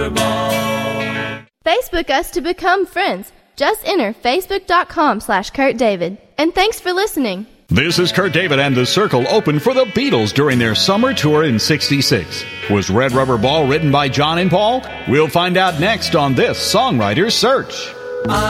Facebook us to become friends. Just enter facebook.com/Kurt David. And thanks for listening. This is Kurt David, and the Circle opened for the Beatles during their summer tour in '66. Was Red Rubber Ball written by John and Paul? We'll find out next on this Songwriter's Search.